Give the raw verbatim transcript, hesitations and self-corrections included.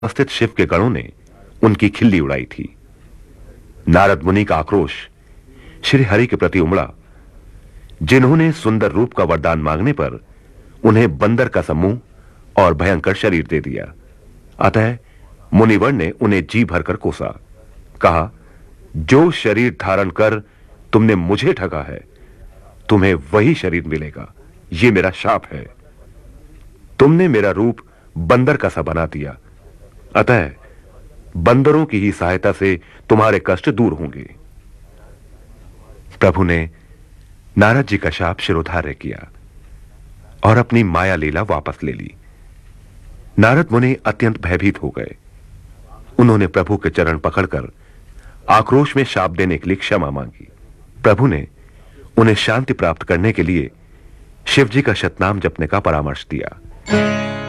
उपस्थित शिव के गणों ने उनकी खिल्ली उड़ाई थी। नारद मुनि का आक्रोश श्री हरि के प्रति उमड़ा, जिन्होंने सुंदर रूप का वरदान मांगने पर उन्हें बंदर का समूह और भयंकर शरीर दे दिया। अतः मुनिवर ने उन्हें जी भरकर कोसा, कहा, जो शरीर धारण कर तुमने मुझे ठगा है, तुम्हें वही शरीर मिलेगा। यह मेरा शाप है। तुमने मेरा रूप बंदर का सा बना दिया, अतः बंदरों की ही सहायता से तुम्हारे कष्ट दूर होंगे। प्रभु ने नारद जी का शाप शिरोधार्य किया और अपनी माया लीला वापस ले ली। नारद मुनि अत्यंत भयभीत हो गए। उन्होंने प्रभु के चरण पकड़कर आक्रोश में शाप देने के लिए क्षमा मांगी। प्रभु ने उन्हें शांति प्राप्त करने के लिए शिवजी का शतनाम जपने का परामर्श दिया।